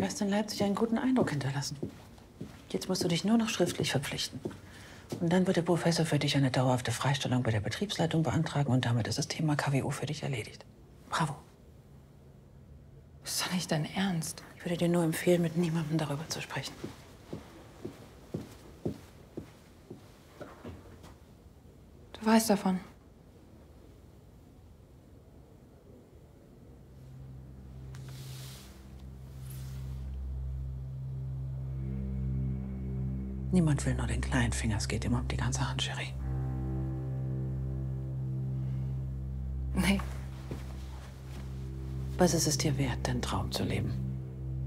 Du hast in Leipzig einen guten Eindruck hinterlassen. Jetzt musst du dich nur noch schriftlich verpflichten. Und dann wird der Professor für dich eine dauerhafte Freistellung bei der Betriebsleitung beantragen und damit ist das Thema KWO für dich erledigt. Bravo. Ist doch nicht dein Ernst. Ich würde dir nur empfehlen, mit niemandem darüber zu sprechen. Du weißt davon. Niemand will nur den kleinen Finger, es geht immer um die ganze Hand, Cherie. Nee. Was ist es dir wert, deinen Traum zu leben?